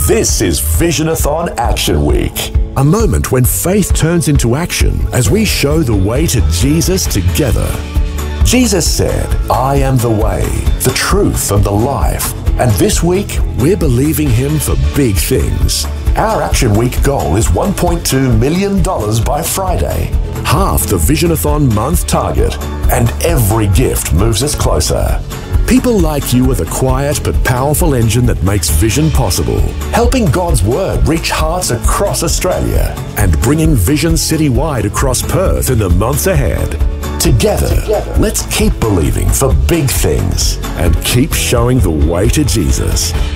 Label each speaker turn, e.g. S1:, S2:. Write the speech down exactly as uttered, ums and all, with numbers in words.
S1: This is Visionathon Action Week.
S2: A moment when faith turns into action as we show the way to Jesus together.
S1: Jesus said, I am the way, the truth, and the life. And this week,
S2: We're believing Him for big things.
S1: our Action Week goal is one point two million dollars by Friday.
S2: Half the Visionathon month
S1: Target, and every gift moves us closer.
S2: People like you are the quiet but powerful engine that makes vision possible.
S1: Helping God's Word reach hearts across Australia.
S2: And bringing vision citywide across Perth in the months ahead.
S1: Together, let's keep believing for big things.
S2: And keep showing the way to Jesus.